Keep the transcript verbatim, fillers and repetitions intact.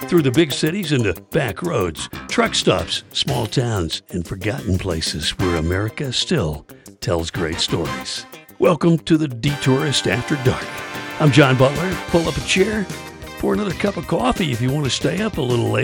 through the big cities and the back roads, truck stops, small towns, and forgotten places where America still tells great stories. Welcome to the Detourist After Dark. I'm John Butler. Pull up a chair, pour another cup of coffee if you want to stay up a little later.